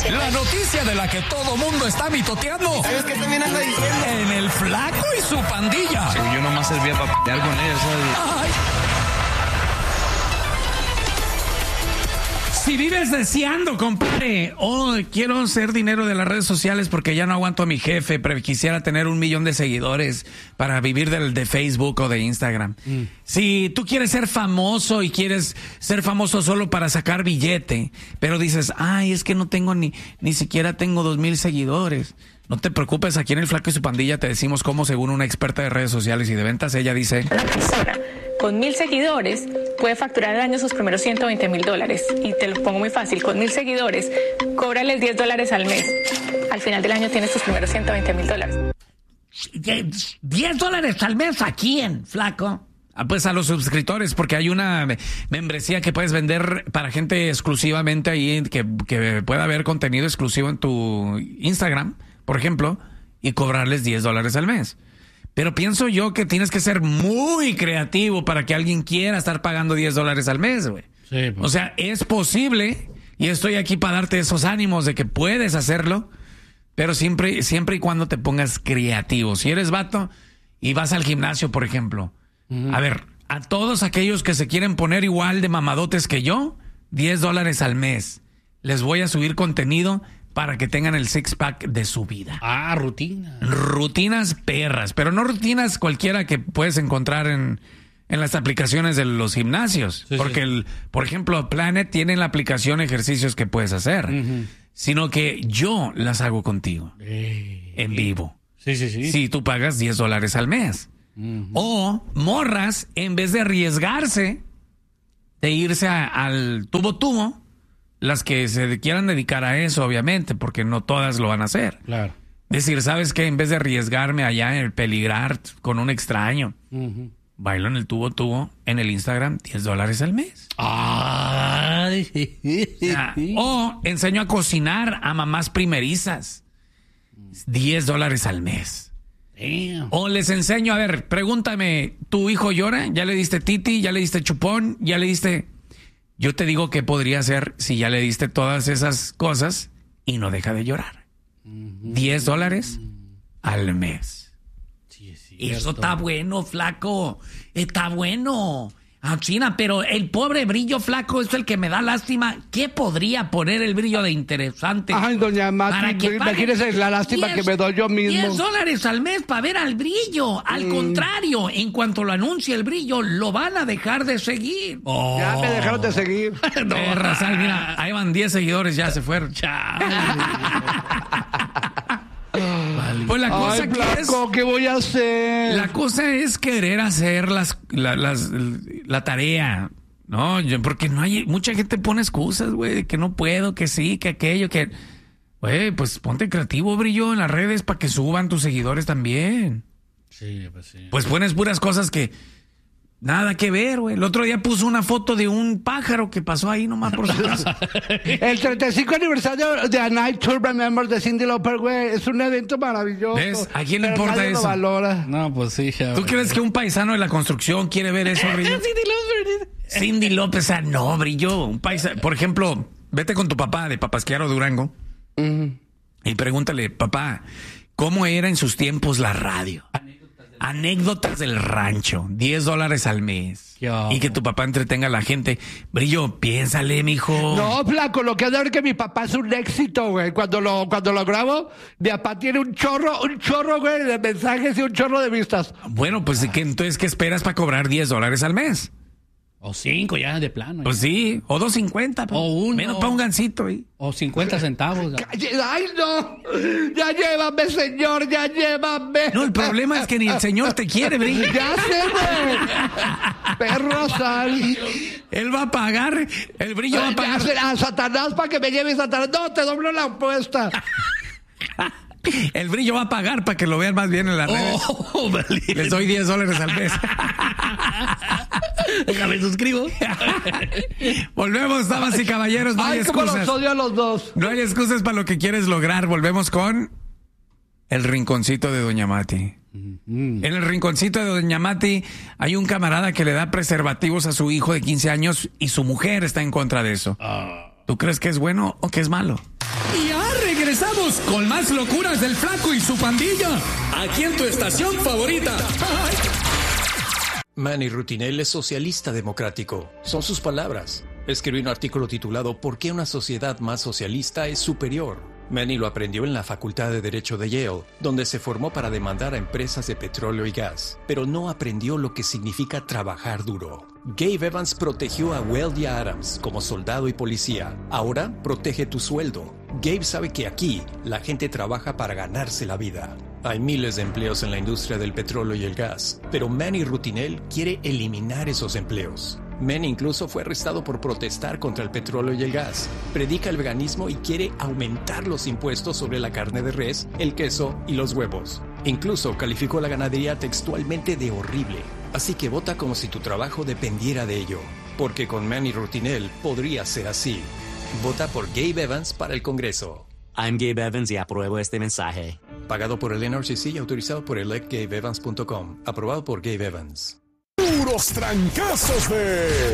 La noticia de la que todo mundo está mitoteando. ¿Sabes qué también anda diciendo? En el Flaco y su pandilla. Sí, yo nomás servía para pelear con ellos, ¿sabes? Ay. Si vives deseando, compadre, quiero hacer dinero de las redes sociales porque ya no aguanto a mi jefe, pero quisiera tener 1 millón de seguidores para vivir de Facebook o de Instagram. Si tú quieres ser famoso y quieres ser famoso solo para sacar billete, pero dices, ay, es que no tengo ni siquiera tengo 2,000 seguidores. No te preocupes, aquí en el Flaco y su pandilla te decimos cómo, según una experta de redes sociales y de ventas, ella dice... Una persona con 1,000 seguidores puede facturar al año sus primeros $120,000. Y te lo pongo muy fácil, con 1,000 seguidores, cóbrales $10 al mes. Al final del año tienes tus primeros $120,000. $10 al mes, ¿a quién, Flaco? Pues a los suscriptores, porque hay una membresía que puedes vender para gente exclusivamente ahí, que pueda ver contenido exclusivo en tu Instagram, por ejemplo, y cobrarles $10 al mes. Pero pienso yo que tienes que ser muy creativo para que alguien quiera estar pagando $10 al mes, güey. Sí, pues. O sea, es posible, y estoy aquí para darte esos ánimos de que puedes hacerlo, pero siempre y cuando te pongas creativo. Si eres vato y vas al gimnasio, por ejemplo, a ver, a todos aquellos que se quieren poner igual de mamadotes que yo, $10 al mes. Les voy a subir contenido para que tengan el six-pack de su vida. Ah, rutinas. Rutinas perras, pero no rutinas cualquiera que puedes encontrar en las aplicaciones de los gimnasios. Sí, porque, sí. Por ejemplo, Planet tiene la aplicación ejercicios que puedes hacer. Sino que yo las hago contigo. En vivo. Sí. Si tú pagas $10 al mes. O morras, en vez de arriesgarse de irse al tubo, las que se quieran dedicar a eso, obviamente, porque no todas lo van a hacer. Claro. Decir, ¿sabes qué? En vez de arriesgarme allá en el peligrar con un extraño, bailo en el tubo en el Instagram $10 al mes. O enseño a cocinar a mamás primerizas $10 al mes. Damn. O les enseño, a ver, pregúntame, ¿tu hijo llora? ¿Ya le diste titi? ¿Ya le diste chupón? ¿Ya le diste...? Yo te digo qué podría hacer si ya le diste todas esas cosas y no deja de llorar. $10 al mes. Sí, eso está bueno, Flaco. Está bueno. China, pero el pobre Brillo, Flaco, es el que me da lástima. ¿Qué podría poner el Brillo de interesante? Ay, doña Mati, imagínese la lástima que me doy yo mismo. $10 al mes para ver al Brillo. Al contrario, en cuanto lo anuncie el Brillo, lo van a dejar de seguir. Ya me dejaron de seguir. Razal, mira, ahí van 10 seguidores, ya se fueron. Pues la cosa ay, Blanco, ¿qué voy a hacer? La cosa es querer hacer la tarea, ¿no? Porque no hay, mucha gente pone excusas, güey, que no puedo, que sí, que aquello, que... Güey, pues ponte creativo, Brillo, en las redes para que suban tus seguidores también. Sí, pues sí. Pues pones puras cosas que... Nada que ver, güey. El otro día puso una foto de un pájaro que pasó ahí nomás por su casa. El 35 aniversario de A Night to Remember de Cyndi Lauper, güey. Es un evento maravilloso. ¿Ves? ¿A quién le pero importa nadie eso? Lo valora. No, pues sí. ¿Tú crees que un paisano de la construcción quiere ver eso, Brillo? Cyndi Lauper, o sea, no, Brillo. Un paisano, por ejemplo, vete con tu papá de Papasquiaro, Durango, y pregúntale, papá, ¿cómo era en sus tiempos la radio? Anécdotas del rancho, $10 al mes. Y que tu papá entretenga a la gente. Brillo, piénsale, mijo. No, Flaco, lo que es ver que mi papá es un éxito, güey. Cuando lo grabo, mi papá tiene un chorro, güey, de mensajes y un chorro de vistas. Bueno, pues entonces, ¿qué esperas para cobrar $10 al mes? O 5 ya, de plano. Pues sí, o 2.50. O 1. Menos para un gancito ahí. O 50 centavos. ¡Ay, no! ¡Ya llévame, señor! ¡Ya llévame! No, el problema es que ni el señor te quiere, Brillo. ¡Ya sé, güey! ¡Perro sal! Él va a pagar, el Brillo va a pagar. A Satanás para que me lleve Satanás. No, te doblo la apuesta. El Brillo va a pagar para que lo vean más bien en las redes. Les doy $10 al mes. Déjame suscribo. Volvemos, damas y caballeros. No hay excusas. Cómo los odio a los dos. No hay excusas para lo que quieres lograr. Volvemos con el rinconcito de Doña Mati. En el rinconcito de Doña Mati hay un camarada que le da preservativos a su hijo de 15 años y su mujer está en contra de eso. ¿Tú crees que es bueno o que es malo? Y Regresamos con más locuras del Flaco y su pandilla. Aquí en tu estación favorita. Manny Rutinel es socialista democrático. Son sus palabras. Escribió un artículo titulado ¿Por qué una sociedad más socialista es superior? Manny lo aprendió en la Facultad de Derecho de Yale, donde se formó para demandar a empresas de petróleo y gas, pero no aprendió lo que significa trabajar duro. Gabe Evans protegió a Weldy Adams como soldado y policía. Ahora protege tu sueldo. Gabe sabe que aquí la gente trabaja para ganarse la vida. Hay miles de empleos en la industria del petróleo y el gas, pero Manny Rutinel quiere eliminar esos empleos. Manny incluso fue arrestado por protestar contra el petróleo y el gas. Predica el veganismo y quiere aumentar los impuestos sobre la carne de res, el queso y los huevos. Incluso calificó la ganadería textualmente de horrible. Así que vota como si tu trabajo dependiera de ello, porque con Manny Rutinel podría ser así. Vota por Gabe Evans para el Congreso. I'm Gabe Evans y apruebo este mensaje. Pagado por el NRCC y autorizado por electgabeevans.com. Aprobado por Gabe Evans. Puros trancazos de